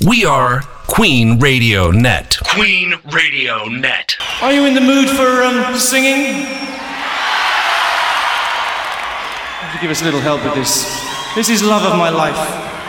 We are Queen Radio Net. Queen Radio Net. Are you in the mood for singing? Would you give us a little help with this? This is Love of My Life.